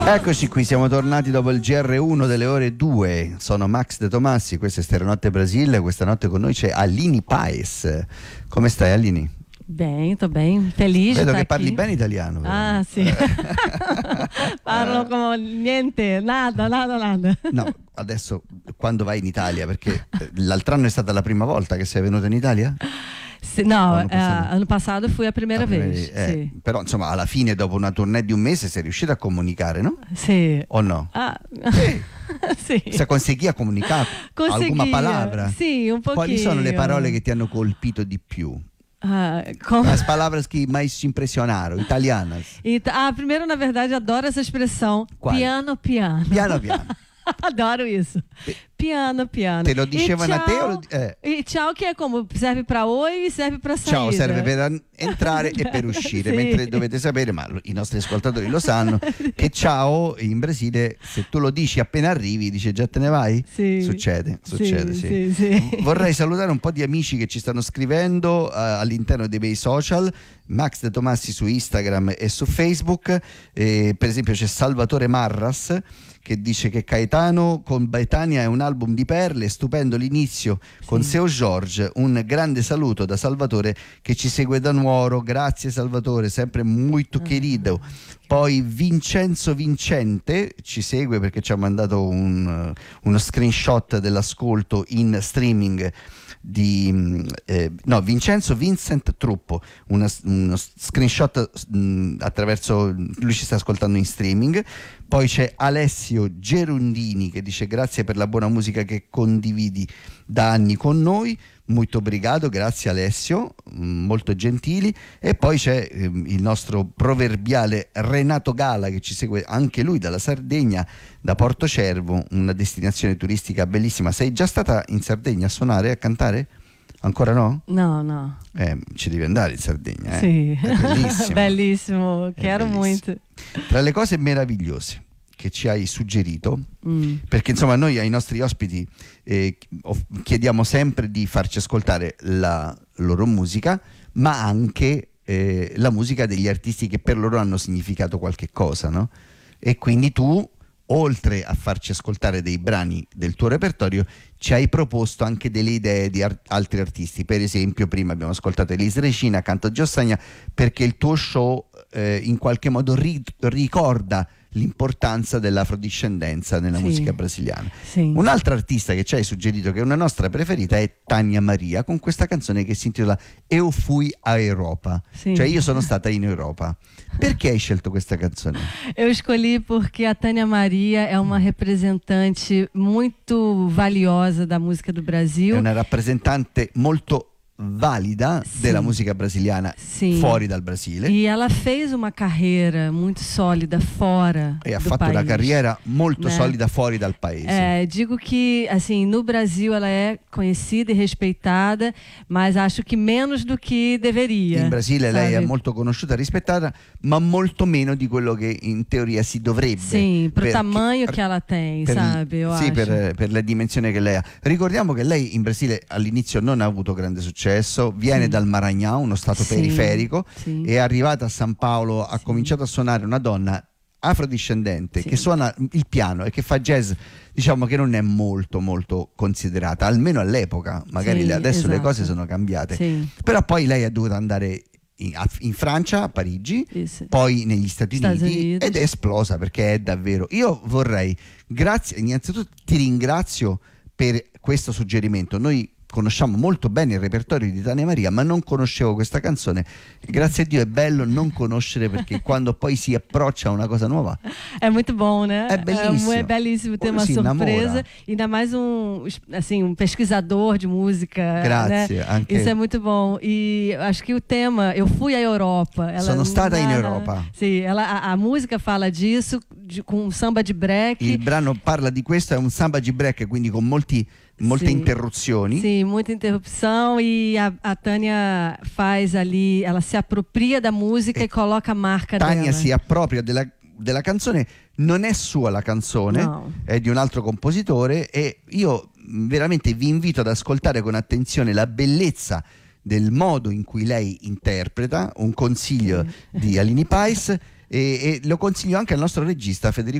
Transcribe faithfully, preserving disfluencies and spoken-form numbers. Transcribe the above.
Eccoci qui, siamo tornati dopo il G R uno delle ore due. Sono Max De Tomassi, questa è Stereonotte Brasile. Questa notte con noi c'è Aline Paes. Come stai, Aline? Bem, tô bem, feliz. Vedo de che estar parli aqui. bene italiano. Ah, sì. Parlo come niente, nada, nada, nada. No, adesso quando vai in Italia, perché l'altro anno è stata la prima volta che sei venuta in Italia? Sì, no, Ano eh, passato. ano passato fui a primeira La prima vez. eh, Sì. Però insomma alla fine, dopo una tournée di un mese, sei riuscita a comunicare, no? Sì. O no? Ah, Sì. sì. Se conseguia comunicare Conseguia. alguna palabra? Sì, un pochino. Quali sono le parole che ti hanno colpito di più? Ah, com- As palavras que mais te impressionaram, italianas. Então, ah, primeiro, na verdade, adoro essa expressão. Qual? Piano, piano. Piano piano. Adoro isso. Piano, piano. Te lo E dicevano a te o lo- tchau- eh. E tchau que é como? Serve para oi e serve para saída. Ciao serve per an- entrare e per uscire, Sì. mentre dovete sapere, ma lo- i nostri ascoltatori lo sanno, che ciao in Brasile, se tu lo dici appena arrivi, dice già te ne vai? Sì. Succede, succede, sì. sì, sì. Vorrei salutare un po' di amici che ci stanno scrivendo eh, all'interno dei miei social, Max De Tomassi su Instagram e su Facebook. Eh, per esempio c'è Salvatore Marras che dice che Caetano con Betania è un album di perle, stupendo l'inizio con Sì. Seu Jorge. Un grande saluto da Salvatore che ci segue da Nuoro, grazie Salvatore, sempre molto querido. Poi Vincenzo Vincente ci segue perché ci ha mandato un, uno screenshot dell'ascolto in streaming di eh, no, Vincenzo Vincent Truppo, una- uno screenshot mh, attraverso, lui ci sta ascoltando in streaming. Poi c'è Alessio Gerundini che dice grazie per la buona musica che condividi da anni con noi, molto obrigado, grazie Alessio, mh, molto gentili. E poi c'è ehm, il nostro proverbiale Renato Gala che ci segue anche lui dalla Sardegna, da Porto Cervo, una destinazione turistica bellissima. Sei già stata in Sardegna a suonare, a cantare? Ancora no? No, no. Eh, ci devi andare in Sardegna, eh? Sì. È bellissimo. Bellissimo, È quero bellissimo. muito. Tra le cose meravigliose che ci hai suggerito, Mm. perché insomma noi ai nostri ospiti eh, off- chiediamo sempre di farci ascoltare la loro musica, ma anche eh, la musica degli artisti che per loro hanno significato qualche cosa, no? E quindi tu, oltre a farci ascoltare dei brani del tuo repertorio, ci hai proposto anche delle idee di ar- altri artisti. Per esempio prima abbiamo ascoltato Elis Regina, Canto Giossagna, perché il tuo show eh, in qualche modo ri- ricorda l'importanza dell'afrodiscendenza nella Sì. musica brasiliana. Sì. Un'altra artista che ci hai suggerito, che è una nostra preferita, è Tania Maria, con questa canzone che si intitola Eu fui a Europa, Sì. cioè io sono stata in Europa. Perché hai scelto questa canzone? Eu escolhi porque a Tânia Maria é uma representante muito valiosa da música do È Brasil. una rappresentante molto valida Sì. della musica brasiliana Sì. fuori dal Brasile, E ela fez uma carreira muito sólida fora e ha do fatto país. una carriera molto né? solida fuori dal paese. É, digo que, assim, no Brasil ela é conhecida e respeitada, mas acho que menos do que deveria. In Brasile lei è sabe? molto conosciuta e rispettata, ma molto meno di quello che in teoria si dovrebbe. Sim, pro Perché- tamanho che ela tem, per- sabe? Eu sì, acho. per, per la dimensione che lei ha. Ricordiamo che lei in Brasile all'inizio non ha avuto grande successo, viene Sì. dal Maranhão, uno stato Sì, periferico, sì. è arrivata a San Paolo, ha Sì. cominciato a suonare una donna afrodiscendente Sì. che suona il piano e che fa jazz, diciamo che non è molto molto considerata, almeno all'epoca, magari Sì, le- adesso le esatto. cose sono cambiate. Sì, Però poi lei è dovuta andare in, a- in Francia, a Parigi, isso. poi negli Stati Stati Uniti, Uniti. ed è esplosa perché è davvero. Io vorrei, grazie, innanzitutto ti ringrazio per questo suggerimento. Noi conosciamo molto bene il repertorio di Tania Maria, ma non conoscevo questa canzone. Grazie a Dio è bello non conoscere, perché quando poi si approccia a una cosa nuova É muito bom, né? É belíssimo. É, é belíssimo ter Uno uma si surpresa. innamora. Ainda mais um, assim, um pesquisador de música. Grazie, né? anche- Isso é muito bom. E acho que o tema, eu fui à Europa. Ela, Sono stata in ela- Europa. Sim, ela, a, a música fala disso, de- com um samba de break. il brano parla di questo, è un samba di break, quindi con molti, molte Sì. interruzioni. Sim, muita interrupção e a, a Tânia faz ali, ela se apropria da música e, E coloca a marca Tania dela. si appropria della, della canzone, non è sua la canzone, No. è di un altro compositore, e io mh, veramente vi invito ad ascoltare con attenzione la bellezza del modo in cui lei interpreta. Un consiglio di Aline Paes. e, e lo consiglio anche al nostro regista Federico